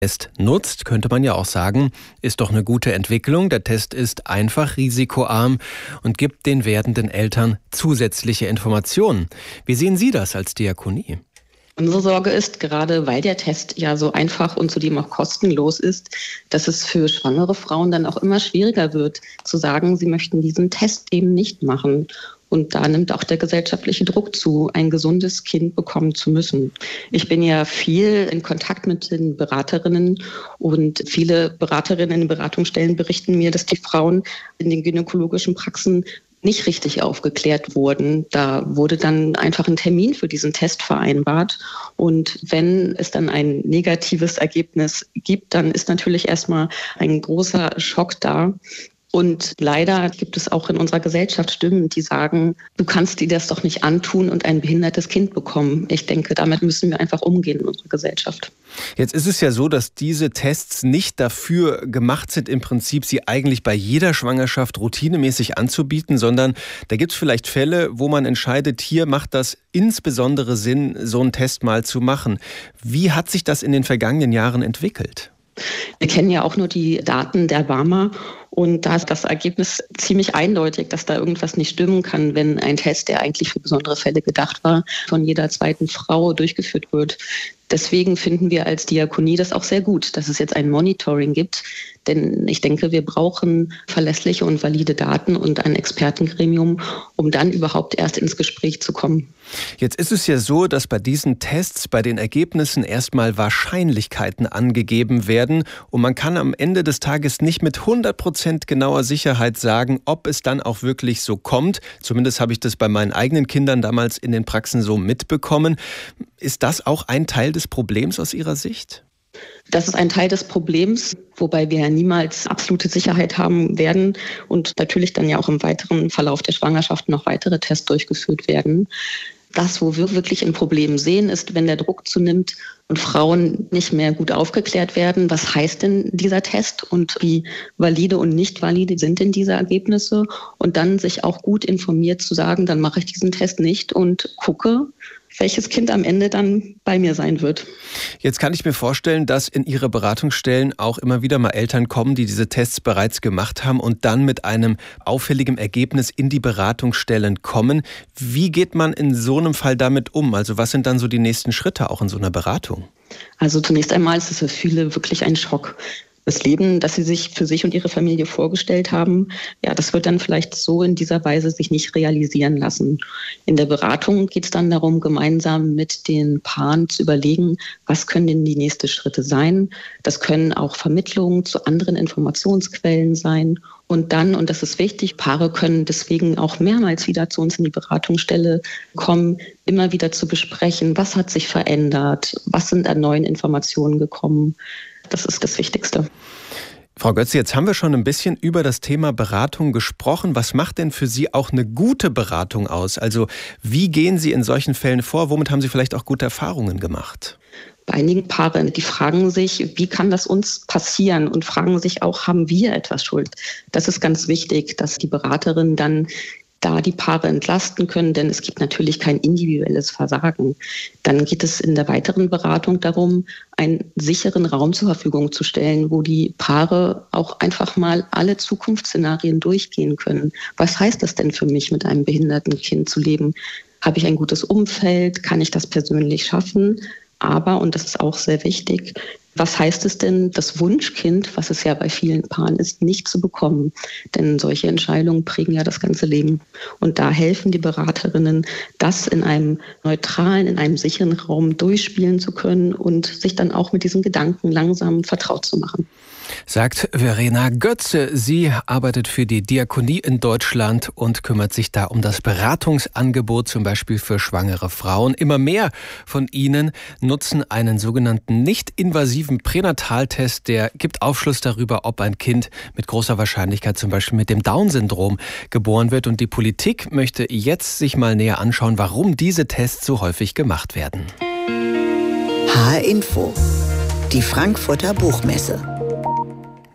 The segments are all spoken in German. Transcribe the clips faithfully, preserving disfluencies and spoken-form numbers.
Test nutzt, könnte man ja auch sagen, ist doch eine gute Entwicklung. Der Test ist einfach, risikoarm und gibt den werdenden Eltern zusätzliche Informationen. Wie sehen Sie das als Diakonie? Unsere Sorge ist, gerade weil der Test ja so einfach und zudem auch kostenlos ist, dass es für schwangere Frauen dann auch immer schwieriger wird, zu sagen, sie möchten diesen Test eben nicht machen. Und da nimmt auch der gesellschaftliche Druck zu, ein gesundes Kind bekommen zu müssen. Ich bin ja viel in Kontakt mit den Beraterinnen und viele Beraterinnen in Beratungsstellen berichten mir, dass die Frauen in den gynäkologischen Praxen nicht richtig aufgeklärt wurden. Da wurde dann einfach ein Termin für diesen Test vereinbart. Und wenn es dann ein negatives Ergebnis gibt, dann ist natürlich erstmal ein großer Schock da. Und leider gibt es auch in unserer Gesellschaft Stimmen, die sagen, du kannst dir das doch nicht antun und ein behindertes Kind bekommen. Ich denke, damit müssen wir einfach umgehen in unserer Gesellschaft. Jetzt ist es ja so, dass diese Tests nicht dafür gemacht sind, im Prinzip sie eigentlich bei jeder Schwangerschaft routinemäßig anzubieten, sondern da gibt es vielleicht Fälle, wo man entscheidet, hier macht das insbesondere Sinn, so einen Test mal zu machen. Wie hat sich das in den vergangenen Jahren entwickelt? Wir kennen ja auch nur die Daten der B A M A und da ist das Ergebnis ziemlich eindeutig, dass da irgendwas nicht stimmen kann, wenn ein Test, der eigentlich für besondere Fälle gedacht war, von jeder zweiten Frau durchgeführt wird. Deswegen finden wir als Diakonie das auch sehr gut, dass es jetzt ein Monitoring gibt. Denn ich denke, wir brauchen verlässliche und valide Daten und ein Expertengremium, um dann überhaupt erst ins Gespräch zu kommen. Jetzt ist es ja so, dass bei diesen Tests, bei den Ergebnissen erstmal Wahrscheinlichkeiten angegeben werden. Und man kann am Ende des Tages nicht mit hundert Prozent genauer Sicherheit sagen, ob es dann auch wirklich so kommt. Zumindest habe ich das bei meinen eigenen Kindern damals in den Praxen so mitbekommen. Ist das auch ein Teil des Problems aus Ihrer Sicht? Das ist ein Teil des Problems, wobei wir ja niemals absolute Sicherheit haben werden und natürlich dann ja auch im weiteren Verlauf der Schwangerschaft noch weitere Tests durchgeführt werden. Das, wo wir wirklich ein Problem sehen, ist, wenn der Druck zunimmt und Frauen nicht mehr gut aufgeklärt werden. Was heißt denn dieser Test und wie valide und nicht valide sind denn diese Ergebnisse? Und dann sich auch gut informiert zu sagen, dann mache ich diesen Test nicht und gucke, welches Kind am Ende dann bei mir sein wird. Jetzt kann ich mir vorstellen, dass in Ihre Beratungsstellen auch immer wieder mal Eltern kommen, die diese Tests bereits gemacht haben und dann mit einem auffälligen Ergebnis in die Beratungsstellen kommen. Wie geht man in so einem Fall damit um? Also was sind dann so die nächsten Schritte auch in so einer Beratung? Also zunächst einmal ist es für viele wirklich ein Schock. Das Leben, das sie sich für sich und ihre Familie vorgestellt haben, ja, das wird dann vielleicht so in dieser Weise sich nicht realisieren lassen. In der Beratung geht es dann darum, gemeinsam mit den Paaren zu überlegen, was können denn die nächsten Schritte sein. Das können auch Vermittlungen zu anderen Informationsquellen sein. Und dann, und das ist wichtig, Paare können deswegen auch mehrmals wieder zu uns in die Beratungsstelle kommen, immer wieder zu besprechen, was hat sich verändert, was sind an neuen Informationen gekommen. Das ist das Wichtigste. Frau Götze, jetzt haben wir schon ein bisschen über das Thema Beratung gesprochen. Was macht denn für Sie auch eine gute Beratung aus? Also wie gehen Sie in solchen Fällen vor? Womit haben Sie vielleicht auch gute Erfahrungen gemacht? Bei einigen Paaren, die fragen sich, wie kann das uns passieren? Und fragen sich auch, haben wir etwas Schuld? Das ist ganz wichtig, dass die Beraterin dann da die Paare entlasten können, denn es gibt natürlich kein individuelles Versagen. Dann geht es in der weiteren Beratung darum, einen sicheren Raum zur Verfügung zu stellen, wo die Paare auch einfach mal alle Zukunftsszenarien durchgehen können. Was heißt das denn für mich, mit einem behinderten Kind zu leben? Habe ich ein gutes Umfeld? Kann ich das persönlich schaffen? Aber, und das ist auch sehr wichtig, was heißt es denn, das Wunschkind, was es ja bei vielen Paaren ist, nicht zu bekommen? Denn solche Entscheidungen prägen ja das ganze Leben. Und da helfen die Beraterinnen, das in einem neutralen, in einem sicheren Raum durchspielen zu können und sich dann auch mit diesen Gedanken langsam vertraut zu machen. Sagt Verena Götze. Sie arbeitet für die Diakonie in Deutschland und kümmert sich da um das Beratungsangebot, zum Beispiel für schwangere Frauen. Immer mehr von ihnen nutzen einen sogenannten nicht-invasiven Pränataltest. Der gibt Aufschluss darüber, ob ein Kind mit großer Wahrscheinlichkeit zum Beispiel mit dem Down-Syndrom geboren wird. Und die Politik möchte jetzt sich mal näher anschauen, warum diese Tests so häufig gemacht werden. H R Info, die Frankfurter Buchmesse.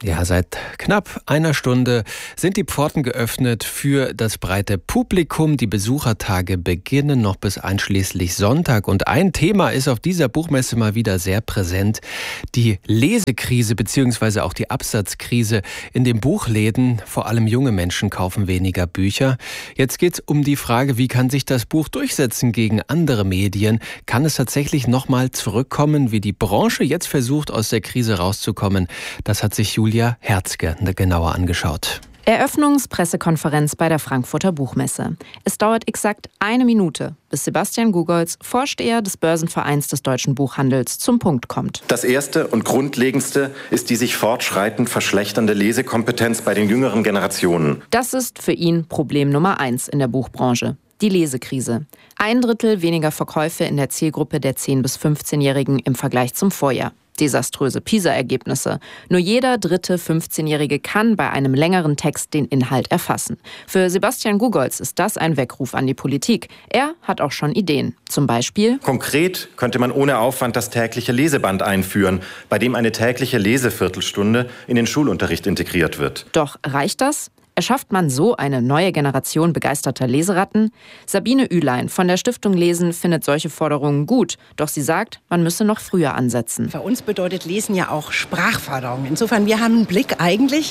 Ja, seit knapp einer Stunde sind die Pforten geöffnet für das breite Publikum. Die Besuchertage beginnen noch bis einschließlich Sonntag. Und ein Thema ist auf dieser Buchmesse mal wieder sehr präsent. Die Lesekrise bzw. auch die Absatzkrise in den Buchläden. Vor allem junge Menschen kaufen weniger Bücher. Jetzt geht es um die Frage, wie kann sich das Buch durchsetzen gegen andere Medien? Kann es tatsächlich nochmal zurückkommen, wie die Branche jetzt versucht, aus der Krise rauszukommen? Das hat sich Julia Herzke genauer angeschaut. Eröffnungspressekonferenz bei der Frankfurter Buchmesse. Es dauert exakt eine Minute, bis Sebastian Gugolz, Vorsteher des Börsenvereins des deutschen Buchhandels, zum Punkt kommt. Das Erste und Grundlegendste ist die sich fortschreitend verschlechternde Lesekompetenz bei den jüngeren Generationen. Das ist für ihn Problem Nummer eins in der Buchbranche. Die Lesekrise. Ein Drittel weniger Verkäufe in der Zielgruppe der zehn- bis fünfzehnjährigen im Vergleich zum Vorjahr. Desaströse PISA-Ergebnisse. Nur jeder dritte fünfzehnjährige kann bei einem längeren Text den Inhalt erfassen. Für Sebastian Gugolz ist das ein Weckruf an die Politik. Er hat auch schon Ideen. Zum Beispiel: Konkret könnte man ohne Aufwand das tägliche Leseband einführen, bei dem eine tägliche Leseviertelstunde in den Schulunterricht integriert wird. Doch reicht das? Erschafft man so eine neue Generation begeisterter Leseratten? Sabine Ülein von der Stiftung Lesen findet solche Forderungen gut. Doch sie sagt, man müsse noch früher ansetzen. Für uns bedeutet Lesen ja auch Sprachförderung. Insofern, wir haben einen Blick eigentlich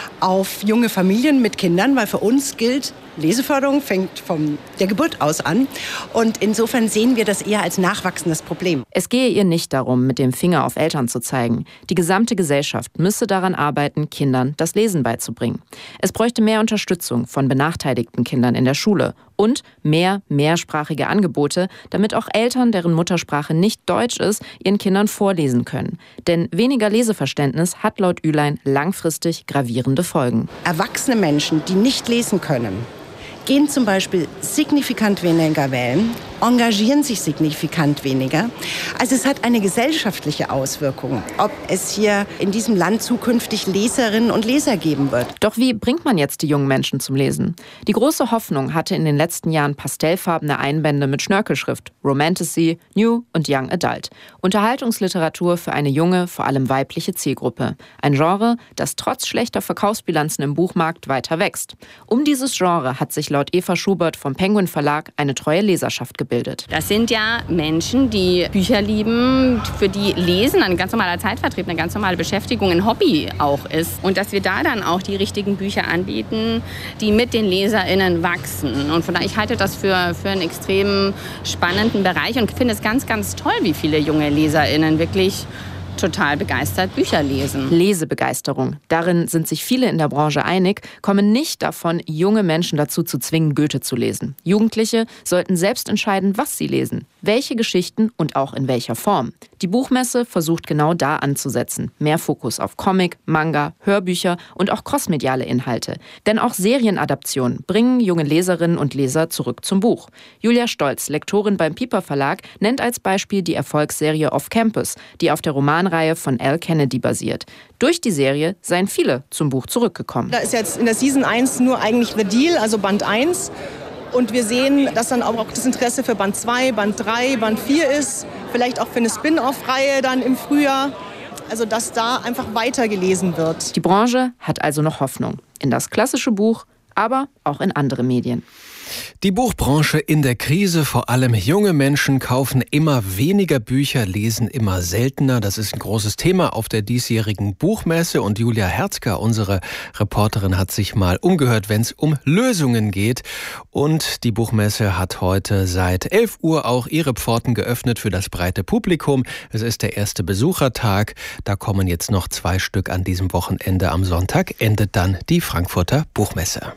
auf junge Familien mit Kindern, weil für uns gilt, Leseförderung fängt von der Geburt aus an. Und insofern sehen wir das eher als nachwachsendes Problem. Es gehe ihr nicht darum, mit dem Finger auf Eltern zu zeigen. Die gesamte Gesellschaft müsse daran arbeiten, Kindern das Lesen beizubringen. Es bräuchte mehr Unterstützung von benachteiligten Kindern in der Schule und mehr mehrsprachige Angebote, damit auch Eltern, deren Muttersprache nicht Deutsch ist, ihren Kindern vorlesen können. Denn weniger Leseverständnis hat laut Ülein langfristig gravierende Folgen. Erwachsene Menschen, die nicht lesen können, gehen zum Beispiel signifikant weniger wählen, engagieren sich signifikant weniger. Also es hat eine gesellschaftliche Auswirkung, ob es hier in diesem Land zukünftig Leserinnen und Leser geben wird. Doch wie bringt man jetzt die jungen Menschen zum Lesen? Die große Hoffnung hatte in den letzten Jahren pastellfarbene Einbände mit Schnörkelschrift, Romantasy, New und Young Adult. Unterhaltungsliteratur für eine junge, vor allem weibliche Zielgruppe. Ein Genre, das trotz schlechter Verkaufsbilanzen im Buchmarkt weiter wächst. Um dieses Genre hat sich laut Eva Schubert vom Penguin Verlag eine treue Leserschaft gebildet. Das sind ja Menschen, die Bücher lieben, für die Lesen ein ganz normaler Zeitvertrieb, eine ganz normale Beschäftigung, ein Hobby auch ist. Und dass wir da dann auch die richtigen Bücher anbieten, die mit den LeserInnen wachsen. Und von daher, ich halte das für, für einen extrem spannenden Bereich und finde es ganz, ganz toll, wie viele junge LeserInnen wirklich total begeistert Bücher lesen. Lesebegeisterung. Darin sind sich viele in der Branche einig, kommen nicht davon, junge Menschen dazu zu zwingen, Goethe zu lesen. Jugendliche sollten selbst entscheiden, was sie lesen, welche Geschichten und auch in welcher Form. Die Buchmesse versucht genau da anzusetzen. Mehr Fokus auf Comic, Manga, Hörbücher und auch crossmediale Inhalte. Denn auch Serienadaptionen bringen junge Leserinnen und Leser zurück zum Buch. Julia Stolz, Lektorin beim Piper Verlag, nennt als Beispiel die Erfolgsserie Off Campus, die auf der Romanreihe von Al Kennedy basiert. Durch die Serie seien viele zum Buch zurückgekommen. Da ist jetzt in der Season eins nur eigentlich The Deal, also Band eins. Und wir sehen, dass dann auch das Interesse für Band zwei, Band drei, Band vier ist. Vielleicht auch für eine Spin-off-Reihe dann im Frühjahr. Also dass da einfach weitergelesen wird. Die Branche hat also noch Hoffnung. In das klassische Buch, aber auch in andere Medien. Die Buchbranche in der Krise, vor allem junge Menschen kaufen immer weniger Bücher, lesen immer seltener. Das ist ein großes Thema auf der diesjährigen Buchmesse. Und Julia Herzke, unsere Reporterin, hat sich mal umgehört, wenn es um Lösungen geht. Und die Buchmesse hat heute seit elf Uhr auch ihre Pforten geöffnet für das breite Publikum. Es ist der erste Besuchertag. Da kommen jetzt noch zwei Stück an diesem Wochenende. Am Sonntag endet dann die Frankfurter Buchmesse.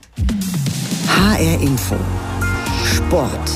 H R Info Sport.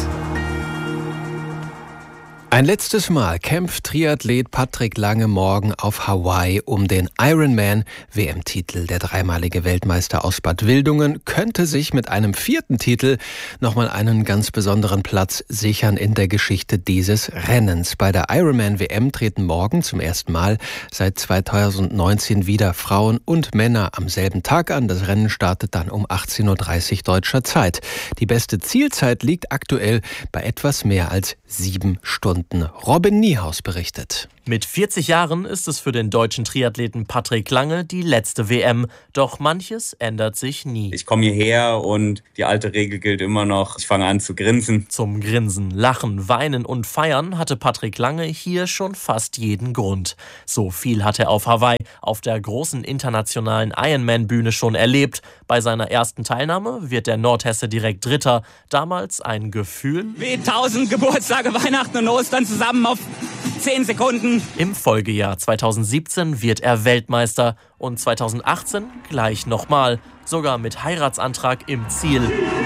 Ein letztes Mal kämpft Triathlet Patrick Lange morgen auf Hawaii um den Ironman-W M-Titel. Der dreimalige Weltmeister aus Bad Wildungen könnte sich mit einem vierten Titel nochmal einen ganz besonderen Platz sichern in der Geschichte dieses Rennens. Bei der Ironman-W M treten morgen zum ersten Mal seit zweitausendneunzehn wieder Frauen und Männer am selben Tag an. Das Rennen startet dann um achtzehn Uhr dreißig deutscher Zeit. Die beste Zielzeit liegt aktuell bei etwas mehr als sieben Stunden. Robin Niehaus berichtet. Mit vierzig Jahren ist es für den deutschen Triathleten Patrick Lange die letzte W M. Doch manches ändert sich nie. Ich komme hierher und die alte Regel gilt immer noch. Ich fange an zu grinsen. Zum Grinsen, Lachen, Weinen und Feiern hatte Patrick Lange hier schon fast jeden Grund. So viel hat er auf Hawaii auf der großen internationalen Ironman-Bühne schon erlebt. Bei seiner ersten Teilnahme wird der Nordhesse direkt Dritter. Damals ein Gefühl wie tausend Geburtstage, Weihnachten und Ostern zusammen auf zehn Sekunden. Im Folgejahr zweitausendsiebzehn wird er Weltmeister und zweitausendachtzehn gleich nochmal, sogar mit Heiratsantrag im Ziel.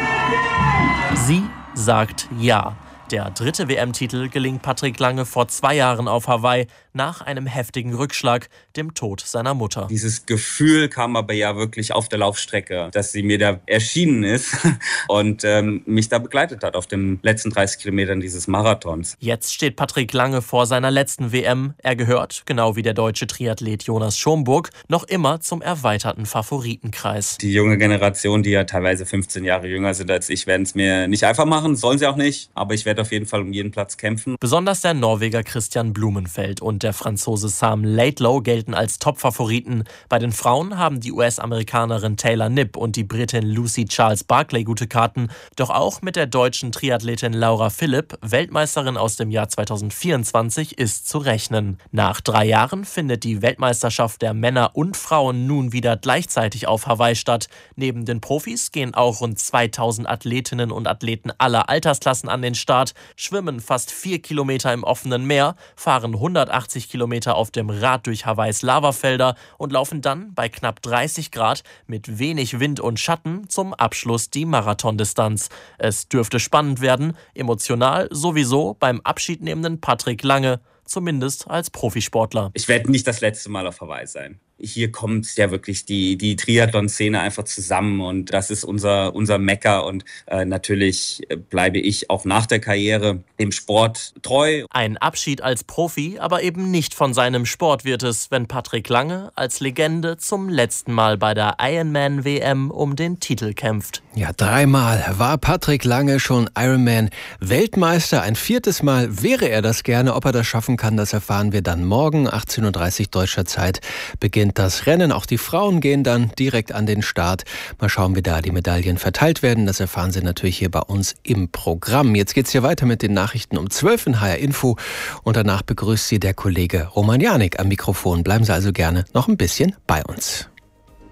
Sie sagt ja. Der dritte W M-Titel gelingt Patrick Lange vor zwei Jahren auf Hawaii nach einem heftigen Rückschlag, dem Tod seiner Mutter. Dieses Gefühl kam aber ja wirklich auf der Laufstrecke, dass sie mir da erschienen ist und ähm, mich da begleitet hat auf den letzten dreißig Kilometern dieses Marathons. Jetzt steht Patrick Lange vor seiner letzten W M. Er gehört, genau wie der deutsche Triathlet Jonas Schomburg, noch immer zum erweiterten Favoritenkreis. Die junge Generation, die ja teilweise fünfzehn Jahre jünger sind als ich, werden es mir nicht einfach machen, sollen sie auch nicht, aber ich werde auf jeden Fall um jeden Platz kämpfen. Besonders der Norweger Christian Blumenfeld und der Franzose Sam Laidlow gelten als Top-Favoriten. Bei den Frauen haben die U S-Amerikanerin Taylor Knipp und die Britin Lucy Charles Barclay gute Karten. Doch auch mit der deutschen Triathletin Laura Philipp, Weltmeisterin aus dem Jahr zweitausendvierundzwanzig, ist zu rechnen. Nach drei Jahren findet die Weltmeisterschaft der Männer und Frauen nun wieder gleichzeitig auf Hawaii statt. Neben den Profis gehen auch rund zweitausend Athletinnen und Athleten aller Altersklassen an den Start, schwimmen fast vier Kilometer im offenen Meer, fahren hundertachtzig Kilometer auf dem Rad durch Hawaiis Lavafelder und laufen dann bei knapp dreißig Grad mit wenig Wind und Schatten zum Abschluss die Marathondistanz. Es dürfte spannend werden, emotional sowieso beim abschiednehmenden Patrick Lange, zumindest als Profisportler. Ich werde nicht das letzte Mal auf Hawaii sein. Hier kommt ja wirklich die, die Triathlon-Szene einfach zusammen und das ist unser, unser Mekka und äh, natürlich bleibe ich auch nach der Karriere dem Sport treu. Ein Abschied als Profi, aber eben nicht von seinem Sport wird es, wenn Patrick Lange als Legende zum letzten Mal bei der Ironman-W M um den Titel kämpft. Ja, dreimal war Patrick Lange schon Ironman-Weltmeister. Ein viertes Mal wäre er das gerne. Ob er das schaffen kann, das erfahren wir dann morgen. achtzehn Uhr dreißig deutscher Zeit beginnt das Rennen. Auch die Frauen gehen dann direkt an den Start. Mal schauen, wie da die Medaillen verteilt werden. Das erfahren Sie natürlich hier bei uns im Programm. Jetzt geht's hier weiter mit den Nachrichten um zwölf in H R Info. Und danach begrüßt Sie der Kollege Roman Janik am Mikrofon. Bleiben Sie also gerne noch ein bisschen bei uns.